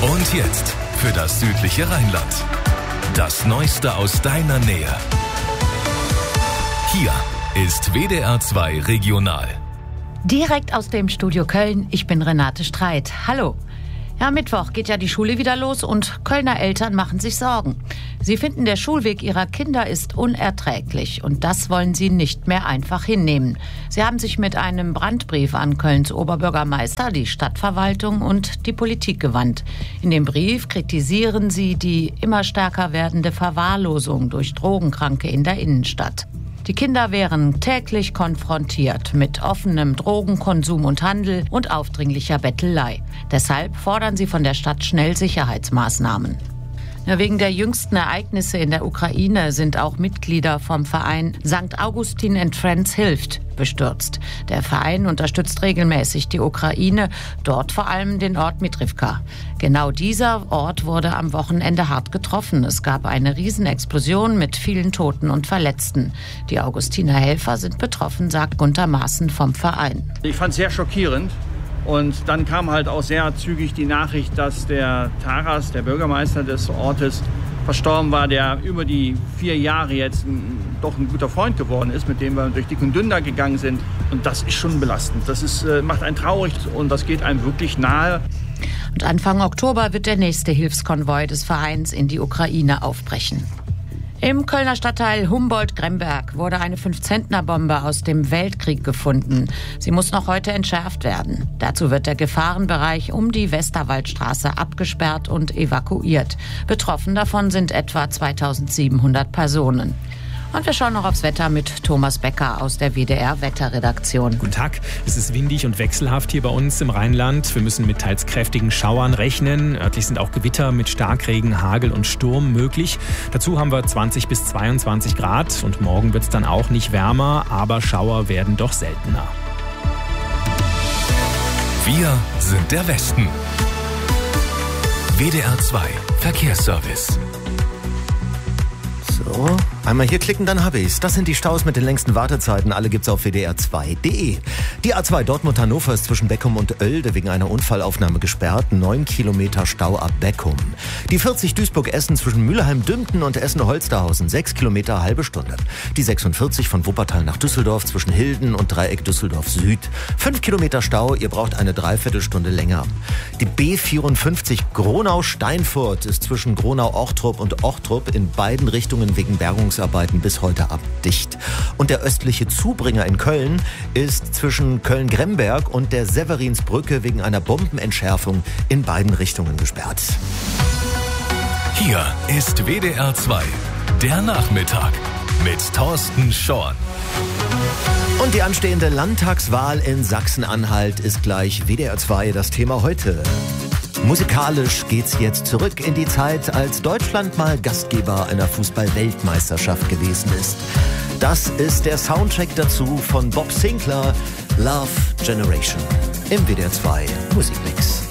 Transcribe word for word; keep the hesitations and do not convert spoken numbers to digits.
Und jetzt für das südliche Rheinland. Das Neueste aus deiner Nähe. Hier ist W D R zwei Regional. Direkt aus dem Studio Köln, ich bin Renate Streit. Hallo. Ja, Mittwoch geht ja die Schule wieder los und Kölner Eltern machen sich Sorgen. Sie finden, der Schulweg ihrer Kinder ist unerträglich und das wollen sie nicht mehr einfach hinnehmen. Sie haben sich mit einem Brandbrief an Kölns Oberbürgermeister, die Stadtverwaltung und die Politik gewandt. In dem Brief kritisieren sie die immer stärker werdende Verwahrlosung durch Drogenkranke in der Innenstadt. Die Kinder wären täglich konfrontiert mit offenem Drogenkonsum und Handel und aufdringlicher Bettelei. Deshalb fordern sie von der Stadt schnell Sicherheitsmaßnahmen. Wegen der jüngsten Ereignisse in der Ukraine sind auch Mitglieder vom Verein Sankt Augustin and Friends hilft bestürzt. Der Verein unterstützt regelmäßig die Ukraine, dort vor allem den Ort Mitrivka. Genau dieser Ort wurde am Wochenende hart getroffen. Es gab eine Riesenexplosion mit vielen Toten und Verletzten. Die Augustiner Helfer sind betroffen, sagt Gunter Maaßen vom Verein. Ich fand es sehr schockierend. Und dann kam halt auch sehr zügig die Nachricht, dass der Taras, der Bürgermeister des Ortes, verstorben war, der über die vier Jahre jetzt ein, doch ein guter Freund geworden ist, mit dem wir durch dick und dünn da gegangen sind. Und das ist schon belastend. Das ist, äh, macht einen traurig und das geht einem wirklich nahe. Und Anfang Oktober wird der nächste Hilfskonvoi des Vereins in die Ukraine aufbrechen. Im Kölner Stadtteil Humboldt-Gremberg wurde eine fünf-Zentner-Bombe aus dem Weltkrieg gefunden. Sie muss noch heute entschärft werden. Dazu wird der Gefahrenbereich um die Westerwaldstraße abgesperrt und evakuiert. Betroffen davon sind etwa zweitausendsiebenhundert Personen. Und wir schauen noch aufs Wetter mit Thomas Becker aus der W D R-Wetterredaktion. Guten Tag. Es ist windig und wechselhaft hier bei uns im Rheinland. Wir müssen mit teils kräftigen Schauern rechnen. Örtlich sind auch Gewitter mit Starkregen, Hagel und Sturm möglich. Dazu haben wir zwanzig bis zweiundzwanzig Grad. Und morgen wird es dann auch nicht wärmer, aber Schauer werden doch seltener. Wir sind der Westen. W D R zwei Verkehrsservice. So, einmal hier klicken, dann habe ich's. Das sind die Staus mit den längsten Wartezeiten. Alle gibt's auf W D R zwei Punkt de. Die A zwei Dortmund-Hannover ist zwischen Beckum und Oelde wegen einer Unfallaufnahme gesperrt. Neun Kilometer Stau ab Beckum. Die vierzig Duisburg-Essen zwischen Mülheim-Dümpen und Essen-Holsterhausen. Sechs Kilometer, halbe Stunde. Die sechsundvierzig von Wuppertal nach Düsseldorf zwischen Hilden und Dreieck Düsseldorf Süd. Fünf Kilometer Stau, ihr braucht eine Dreiviertelstunde länger. Die B vierundfünfzig Gronau-Steinfurt ist zwischen Gronau-Ochtrup und Ochtrup in beiden Richtungen wegen Bergungsarbeiten bis heute abdicht. Und der östliche Zubringer in Köln ist zwischen Köln-Gremberg und der Severinsbrücke wegen einer Bombenentschärfung in beiden Richtungen gesperrt. Hier ist W D R zwei, der Nachmittag mit Thorsten Schorn. Und die anstehende Landtagswahl in Sachsen-Anhalt ist gleich W D R zwei das Thema heute. Musikalisch geht's jetzt zurück in die Zeit, als Deutschland mal Gastgeber einer Fußball-Weltmeisterschaft gewesen ist. Das ist der Soundtrack dazu von Bob Sinclar, Love Generation im W D R zwei Musikmix.